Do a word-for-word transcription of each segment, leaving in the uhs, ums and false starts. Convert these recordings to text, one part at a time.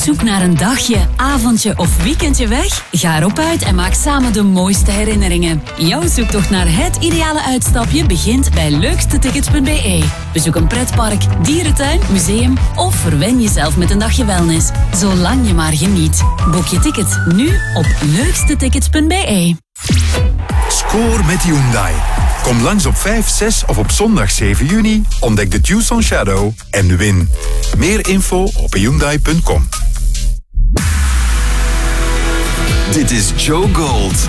zoek naar een dagje, avondje of weekendje weg? Ga erop uit en maak samen de mooiste herinneringen. Jouw zoektocht naar het ideale uitstapje begint bij leukste tickets punt b e. Bezoek een pretpark, dierentuin, museum of verwen jezelf met een dagje wellness. Zolang je maar geniet. Boek je ticket nu op leukste tickets punt b e. Score met Hyundai. Kom langs op vijf, zes of op zondag zeven juni. Ontdek de Tucson Shadow en win. Meer info op hyundai punt com. Dit is Joe Gold.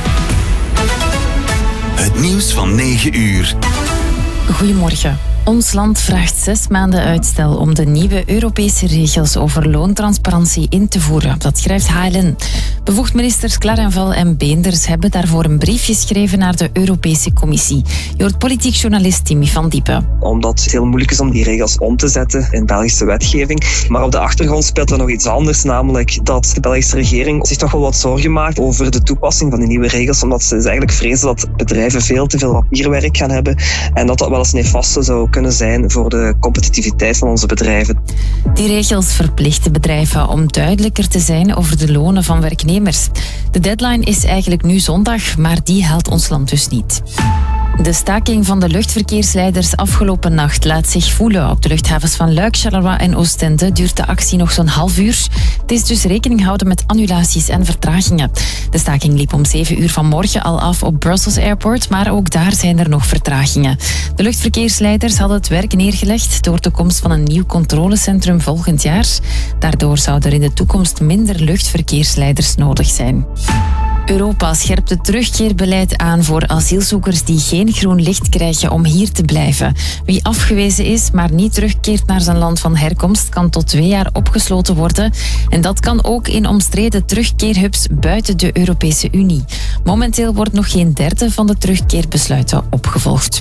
Het nieuws van negen uur. Goedemorgen. Ons land vraagt zes maanden uitstel om de nieuwe Europese regels over loontransparantie in te voeren. Dat schrijft H L N. Bevoegd ministers Clarenval en Beenders hebben daarvoor een brief geschreven naar de Europese Commissie. Je hoort politiek journalist Timmy van Diepen. Omdat het heel moeilijk is om die regels om te zetten in Belgische wetgeving. Maar op de achtergrond speelt er nog iets anders, namelijk dat de Belgische regering zich toch wel wat zorgen maakt over de toepassing van die nieuwe regels, omdat ze dus eigenlijk vrezen dat bedrijven veel te veel papierwerk gaan hebben en dat dat wel eens nefast zou kunnen zijn voor de competitiviteit van onze bedrijven. Die regels verplichten bedrijven om duidelijker te zijn over de lonen van werknemers. De deadline is eigenlijk nu zondag, maar die haalt ons land dus niet. De staking van de luchtverkeersleiders afgelopen nacht laat zich voelen. Op de luchthavens van Luik, Charleroi en Oostende duurt de actie nog zo'n half uur. Het is dus rekening houden met annulaties en vertragingen. De staking liep om zeven uur vanmorgen al af op Brussels Airport, maar ook daar zijn er nog vertragingen. De luchtverkeersleiders hadden het werk neergelegd door de komst van een nieuw controlecentrum volgend jaar. Daardoor zouden er in de toekomst minder luchtverkeersleiders nodig zijn. Europa scherpt het terugkeerbeleid aan voor asielzoekers die geen groen licht krijgen om hier te blijven. Wie afgewezen is, maar niet terugkeert naar zijn land van herkomst, kan tot twee jaar opgesloten worden. En dat kan ook in omstreden terugkeerhubs buiten de Europese Unie. Momenteel wordt nog geen derde van de terugkeerbesluiten opgevolgd.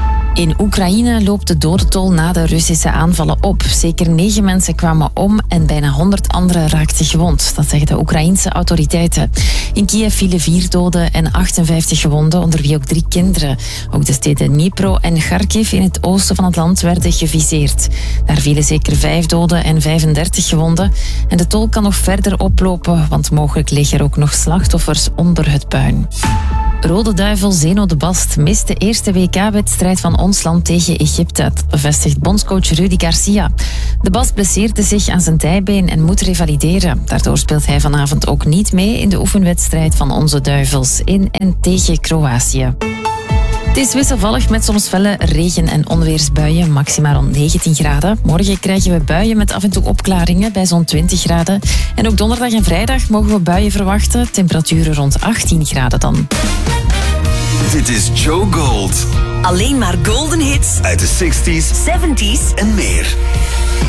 In Oekraïne loopt de dodentol na de Russische aanvallen op. Zeker negen mensen kwamen om en bijna honderd anderen raakten gewond. Dat zeggen de Oekraïense autoriteiten. In Kiev vielen vier doden en achtenvijftig gewonden, onder wie ook drie kinderen. Ook de steden Dnipro en Kharkiv in het oosten van het land werden geviseerd. Daar vielen zeker vijf doden en vijfendertig gewonden. En de tol kan nog verder oplopen, want mogelijk liggen er ook nog slachtoffers onder het puin. Rode Duivel Zeno de Bast mist de eerste W K-wedstrijd van ons land tegen Egypte. Dat bevestigt bondscoach Rudi Garcia. De Bast blesseerde zich aan zijn dijbeen en moet revalideren. Daardoor speelt hij vanavond ook niet mee in de oefenwedstrijd van onze Duivels in en tegen Kroatië. Het is wisselvallig met soms felle regen- en onweersbuien, maximaal rond negentien graden. Morgen krijgen we buien met af en toe opklaringen bij zo'n twintig graden. En ook donderdag en vrijdag mogen we buien verwachten, temperaturen rond achttien graden dan. Dit is Joe Gold. Alleen maar golden hits Uit de zestig's zeventig's en meer.